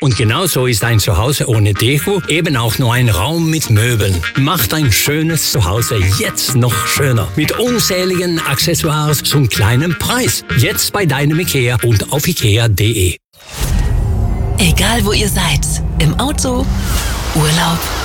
Und genauso ist ein Zuhause ohne Deko eben auch nur ein Raum mit Möbeln. Macht ein schönes Zuhause jetzt noch schöner. Mit unzähligen Accessoires zum kleinen Preis. Jetzt bei deinem IKEA und auf ikea.de. Egal wo ihr seid, im Auto, Urlaub